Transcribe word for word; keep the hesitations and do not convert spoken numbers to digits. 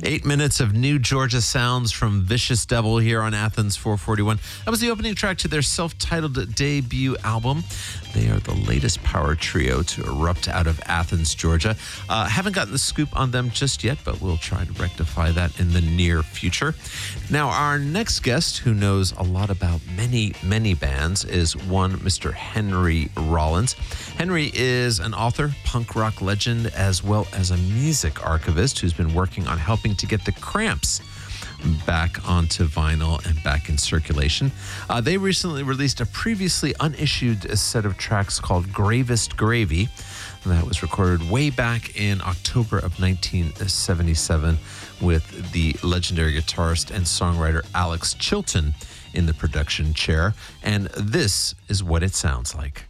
Eight minutes of new Georgia sounds from Vicious Devil here on Athens four forty-one. That was the opening track to their self-titled debut album. They are the latest power trio to erupt out of Athens, Georgia. Uh, haven't gotten the scoop on them just yet, but we'll try to rectify that in the near future. Now, our next guest, who knows a lot about many, many bands, is one Mister Henry Rollins. Henry is an author, punk rock legend, as well as a music archivist who's been working on helping to get the Cramps back onto vinyl and back in circulation. Uh, they recently released a previously unissued set of tracks called Gravest Gravy. That was recorded way back in October of nineteen seventy-seven with the legendary guitarist and songwriter Alex Chilton in the production chair. And this is what it sounds like.